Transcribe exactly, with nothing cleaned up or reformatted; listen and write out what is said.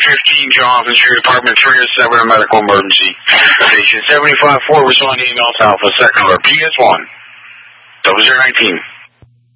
fifteen, Johnson Street, Apartment three oh seven, a medical emergency. Station seventy-five four, responding email to Alpha, second alert, P S one, double zero nineteen.